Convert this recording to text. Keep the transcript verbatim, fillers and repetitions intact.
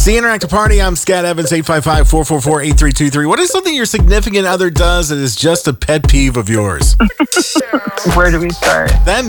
It's the Interactive Party. I'm Scott Evans, eight five five, four four four, eight three two three. What is something your significant other does that is just a pet peeve of yours? Where do we start? That